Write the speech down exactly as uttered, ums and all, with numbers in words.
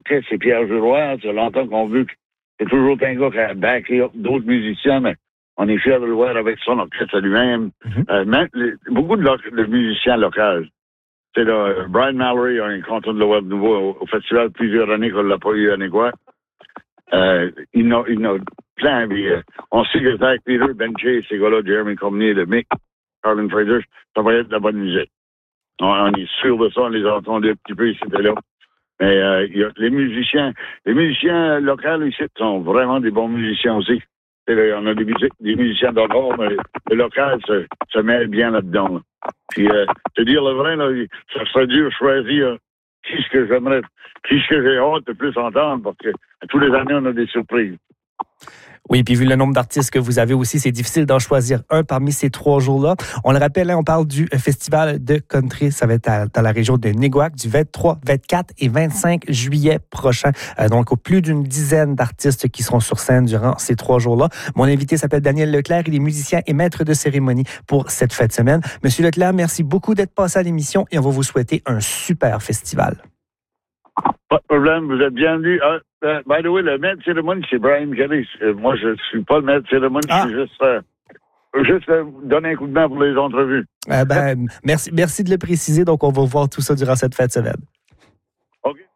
l'orchestre, c'est Pierre Giroir. Ça fait longtemps qu'on veut que c'est toujours un gars qui a backé up d'autres musiciens, mais on est fiers de le voir avec son orchestre lui-même. Mm-hmm. Euh, même les, beaucoup de, lo- de musiciens locaux. C'est là, Brian Mallory, on est content de le voir de nouveau au, au festival plusieurs années qu'on ne l'a pas eu à Négois. Euh, il y en a, il y en a plein. Puis, euh, on sait que Zach Peter, Ben Chase, ces gars-là, Jeremy Comnier, le Mick, Carlin Fraser, ça va être de la bonne musique. On, on est sûr de ça, on les a entendus un petit peu ici et là. Mais euh, y a, les musiciens, les musiciens locaux ici sont vraiment des bons musiciens aussi. Là, on a des, musiques, des musiciens d'honneur, mais le local se, se mêle bien là-dedans. Là. Puis, euh, te dire le vrai, là, ça serait dur de choisir qui ce que j'aimerais, qui ce que j'ai hâte de plus entendre, parce que tous les années, on a des surprises. Oui, puis vu le nombre d'artistes que vous avez aussi, c'est difficile d'en choisir un parmi ces trois jours-là. On le rappelle, hein, on parle du festival de country, ça va être à, dans la région de Néguac du vingt-trois, vingt-quatre et vingt-cinq juillet prochain. Euh, donc, plus d'une dizaine d'artistes qui seront sur scène durant ces trois jours-là. Mon invité s'appelle Daniel Leclerc, il est musicien et maître de cérémonie pour cette fête semaine. Monsieur Leclerc, merci beaucoup d'être passé à l'émission et on va vous souhaiter un super festival. Pas de problème, vous êtes bienvenus. Uh, uh, by the way, le maître de cérémonie, c'est Brian Kelly. Uh, moi, je ne suis pas le maître de cérémonie, ah. je suis juste, uh, juste uh, donner un coup de main pour les entrevues. Euh, ben, merci, merci de le préciser. Donc, on va voir tout ça durant cette fête semaine. OK.